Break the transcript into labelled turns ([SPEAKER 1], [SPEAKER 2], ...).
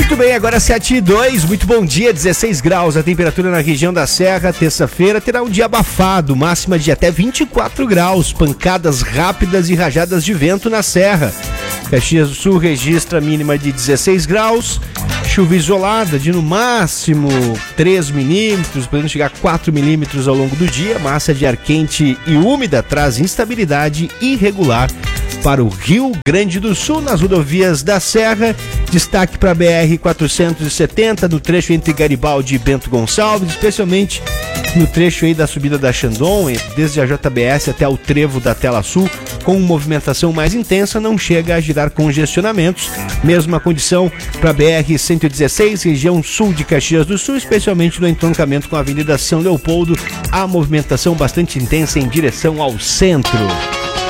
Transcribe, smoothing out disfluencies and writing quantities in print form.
[SPEAKER 1] Muito bem, agora 7h02, muito bom dia, 16 graus a temperatura na região da Serra. Terça-feira terá um dia abafado, máxima de até 24 graus, pancadas rápidas e rajadas de vento na Serra. Caxias do Sul registra mínima de 16 graus, chuva isolada de no máximo 3 milímetros, podendo chegar a 4 milímetros ao longo do dia. Massa de ar quente e úmida traz instabilidade irregular para o Rio Grande do Sul. Nas rodovias da Serra, destaque para a BR-470, no trecho entre Garibaldi e Bento Gonçalves, especialmente no trecho aí da subida da Chandon, desde a JBS até o trevo da Tela Sul, com movimentação mais intensa, não chega a gerar congestionamentos. Mesma condição para a BR-116, região sul de Caxias do Sul, especialmente no entroncamento com a Avenida São Leopoldo, há movimentação bastante intensa em direção ao centro.